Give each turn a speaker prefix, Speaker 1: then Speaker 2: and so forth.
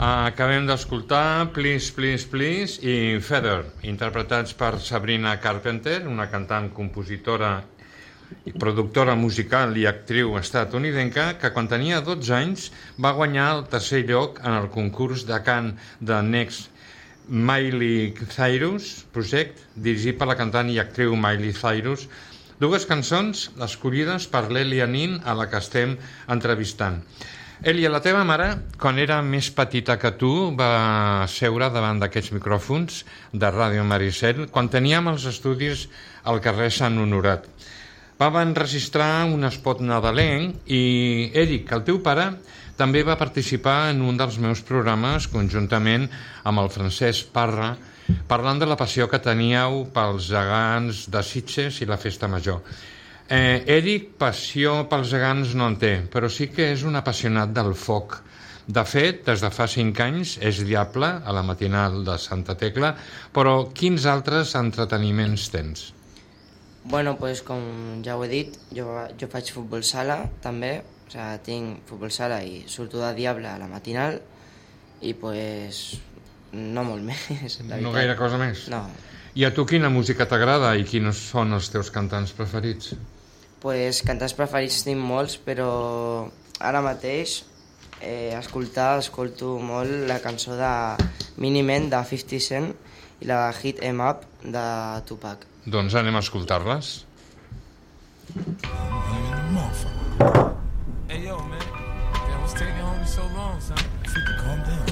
Speaker 1: Acabem d'escoltar Please, Please, Please i Feather, interpretats per Sabrina Carpenter, una cantant, compositora, productora musical i actriu estatunidenca que quan tenia 12 anys va guanyar el tercer lloc en el concurs de cant de Next Miley Cyrus Project, dirigit per la cantant i actriu Miley Cyrus. Dues cançons escollides per l'Elia Nin, a la que estem entrevistant. Elia, la teva mare, quan era més petita que tu, va seure davant d'aquests micròfons de Ràdio Maricel quan teníem els estudis al carrer Sant Honorat. Vam enregistrar un espot nadalenc i, Eric, el teu pare, també va participar en un dels meus programes conjuntament amb el Francesc Parra, parlant de la passió que teníeu pels gegants de Sitges i la Festa Major. Eric, passió pels gegants no en té, però sí que és un apassionat del foc. De fet, des de fa 5 anys és diable a la matinal de Santa Tecla, però quins altres entreteniments tens?
Speaker 2: Bueno, pues com ja ho he dit, jo faig futbol sala també, o sigui, tinc futbol sala i surto de diable a la matinal i pues no molt més.
Speaker 1: No gaire cosa més?
Speaker 2: No.
Speaker 1: I a tu quina música t'agrada i quins són els teus cantants preferits?
Speaker 2: Pues cantants preferits tinc molts, però ara mateix escolto molt la cançó de Miniman de 50 Cent i la de Hit 'Em Up de Tupac.
Speaker 1: Doncs anem a escoltar-les.
Speaker 3: Hey yo, man, what's taking homie so long, son? Calm down.